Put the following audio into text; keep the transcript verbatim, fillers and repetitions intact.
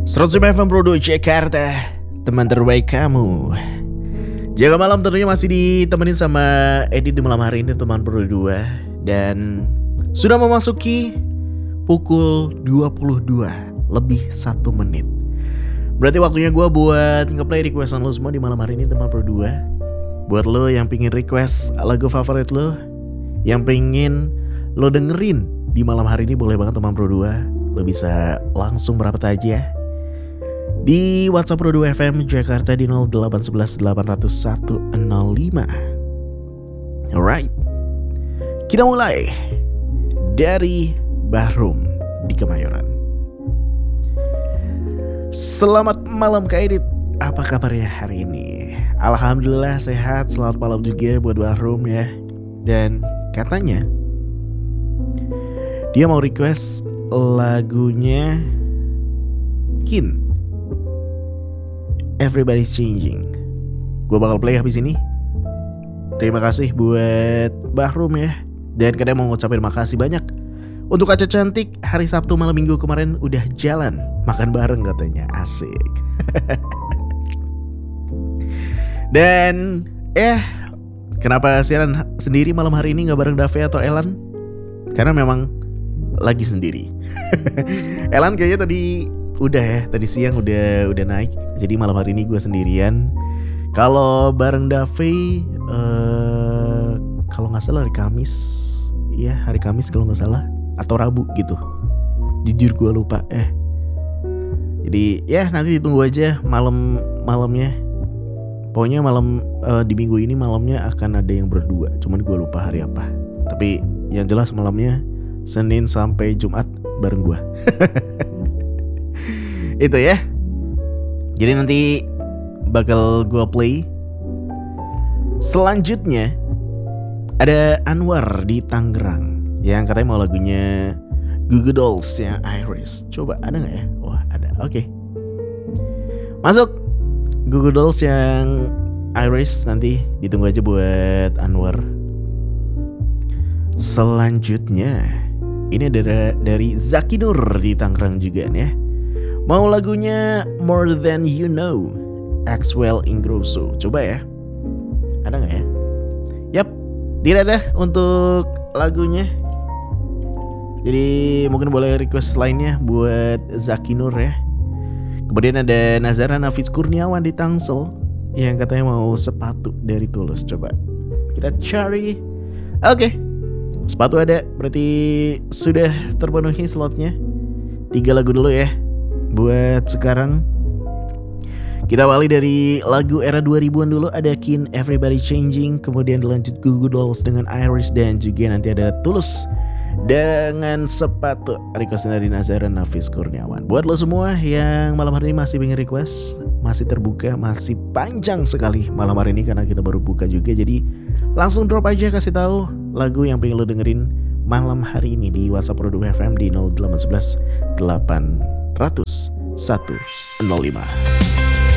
seratus lima F M Pro dua Jakarta, teman terbaik kamu. Jaga malam tentunya masih ditemenin sama Edi di malam hari ini, teman Pro dua. Dan sudah memasuki pukul dua puluh dua lebih satu menit. Berarti waktunya gue buat ngeplay requestan lo semua di malam hari ini, teman Pro dua. Buat lo yang pingin request lagu favorit lo, yang pengen lo dengerin di malam hari ini, boleh banget teman Pro dua. Lo bisa langsung merapat aja di WhatsApp Pro dua F M Jakarta di nol delapan satu satu delapan nol satu nol lima. Alright, kita mulai dari Bahrum di Kemayoran. Selamat malam Kak Edit, apa kabarnya hari ini? Alhamdulillah sehat, selamat malam juga buat Bahrum ya. Dan katanya dia mau request lagunya Kin, Everybody's Changing. Gue bakal play habis ini. Terima kasih buat Bahrum ya. Dan kadang mau ngucapin makasih banyak untuk Kaca Cantik. Hari Sabtu malam minggu kemarin udah jalan makan bareng katanya, asik. Dan eh kenapa siaran sendiri malam hari ini gak bareng Dave atau Elan? Karena memang lagi sendiri. Elan kayaknya tadi udah ya, tadi siang udah udah naik. Jadi malam hari ini gue sendirian. Kalau bareng Dave, uh, kalau nggak salah hari Kamis, iya hari Kamis kalau nggak salah, atau Rabu gitu. Jujur gue lupa. Eh, jadi ya nanti ditunggu aja malam malamnya. Pokoknya malam uh, di minggu ini malamnya akan ada yang berdua. Cuman gue lupa hari apa. Tapi yang jelas malamnya Senin sampai Jumat bareng gue. Itu ya. Jadi nanti bakal gue play. Selanjutnya ada Anwar di Tangerang yang katanya mau lagunya Goo Goo Dolls yang Iris. Coba ada gak ya? Wah ada, oke okay. Masuk Goo Goo Dolls yang Iris, nanti ditunggu aja buat Anwar. Selanjutnya ini ada dari Zaki Nur di Tangerang juga nih ya. Mau lagunya More Than You Know, Axwell Ingrosso. Coba ya, ada gak ya? Yap, tidak ada untuk lagunya. Jadi mungkin boleh request lainnya buat Zaki Nur ya. Kemudian ada Nazara Nafis Kurniawan di Tangsel yang katanya mau sepatu dari Tulus. Coba kita cari. Oke okay. Sepatu ada, berarti sudah terpenuhi slotnya. Tiga lagu dulu ya buat sekarang. Kita awali dari lagu era dua ribuan dulu. Ada Kin, Everybody Changing. Kemudian dilanjut Goo Goo Dolls dengan Iris. Dan juga nanti ada Tulus dengan Sepatu, request dari Nazara Nafis Kurniawan. Buat lo semua yang malam hari ini masih pengen request, masih terbuka, masih panjang sekali malam hari ini karena kita baru buka juga. Jadi langsung drop aja, kasih tahu lagu yang pengen lo dengerin malam hari ini di WhatsApp Pro dua F M di nol delapan satu satu delapan nol satu nol lima.